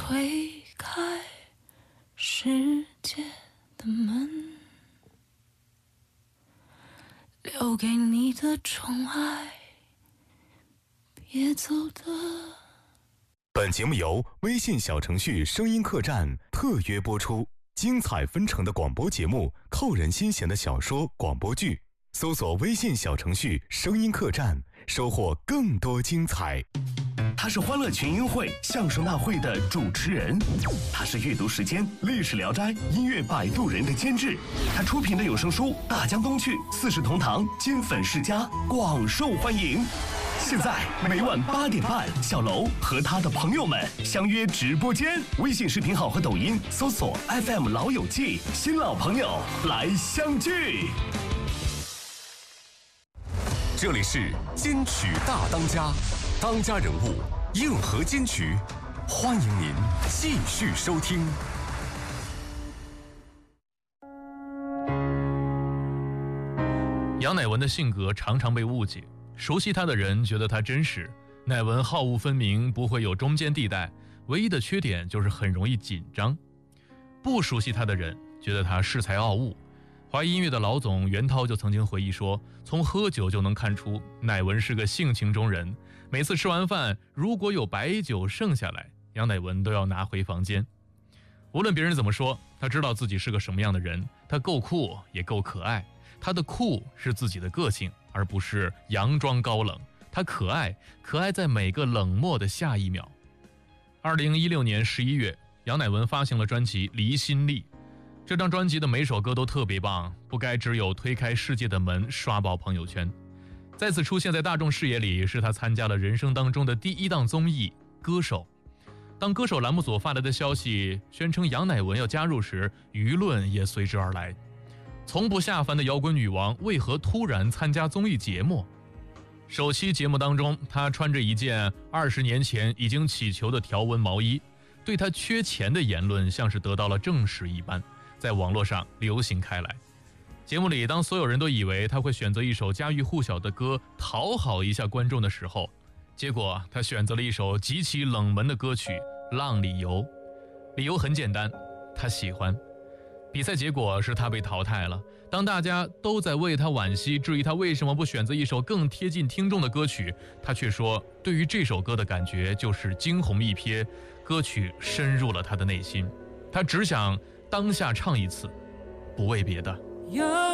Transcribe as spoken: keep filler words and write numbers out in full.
推开世界的门，留给你的宠爱，别走的。 本节目由微信小程序声音客栈特约播出，精彩纷呈的广播节目，扣人心弦的小说广播剧，搜索微信小程序声音客栈，收获更多精彩。 他是欢乐群英会相声大会的主持人，他是阅读时间历史聊斋音乐摆渡人的监制，他出品的有声书《大江东去》《四世同堂》《金粉世家》广受欢迎。现在每晚八点半，小楼和他的朋友们相约直播间，微信视频号和抖音搜索 F M 老友记，新老朋友来相聚。 这里是金曲大当家，当家人物硬核金曲，欢迎您继续收听。 杨乃文的性格常常被误解，熟悉他的人觉得他真实，乃文好恶分明，不会有中间地带，唯一的缺点就是很容易紧张。不熟悉他的人觉得他恃才傲物。华谊音乐的老总袁涛就曾经回忆说，从喝酒就能看出乃文是个性情中人，每次吃完饭如果有白酒剩下来，杨乃文都要拿回房间。无论别人怎么说，他知道自己是个什么样的人，他够酷也够可爱，他的酷是自己的个性，而不是佯装高冷，他可爱可爱在每个冷漠的下一秒。二零一六年十一月，杨乃文发行了专辑《离心力》，这张专辑的每首歌都特别棒，不该只有推开世界的门刷爆朋友圈。再次出现在大众视野里，是他参加了人生当中的第一档综艺《歌手》。当歌手栏目所发来的消息宣称杨乃文要加入时，舆论也随之而来。从不下凡的摇滚女王为何突然参加综艺节目？首期节目当中，她穿着一件二十年前已经起球的条纹毛衣，对她缺钱的言论像是得到了证实一般，在网络上流行开来。节目里，当所有人都以为他会选择一首家喻户晓的歌讨好一下观众的时候，结果他选择了一首极其冷门的歌曲《浪里游》。理由很简单，他喜欢。比赛结果是他被淘汰了，当大家都在为他惋惜，质疑他为什么不选择一首更贴近听众的歌曲，他却说对于这首歌的感觉就是惊鸿一瞥，歌曲深入了他的内心，他只想当下唱一次，不为别的。